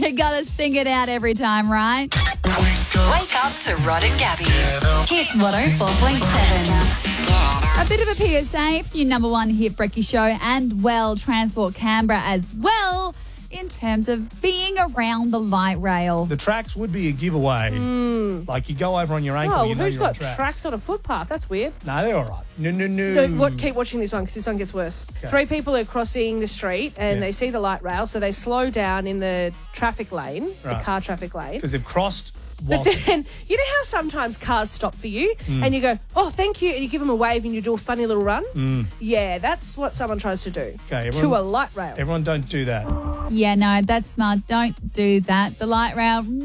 You gotta sing it out every time, right? Wake up to Rod and Gabby. Hit 104.7. A bit of a PSA for your number one hit brekkie show and, well, Transport Canberra as well in terms of being around the light rail. The tracks would be a giveaway. Like you go over on your ankle, Oh, you know who's you're on got tracks on a footpath? That's weird. No, they're all right. No. No, keep watching this one because this one gets worse. Okay. 3 people are crossing the street and Yeah. they see the light rail, so they slow down in the traffic lane, the Right. car traffic lane. Because they've crossed. But then, you know how sometimes cars stop for you and you go, oh, thank you, and you give them a wave and you do a funny little run? Yeah, that's what someone tries to do Okay, to everyone- a light rail. Everyone don't do that. Yeah, no, that's smart. Don't do that. The light rail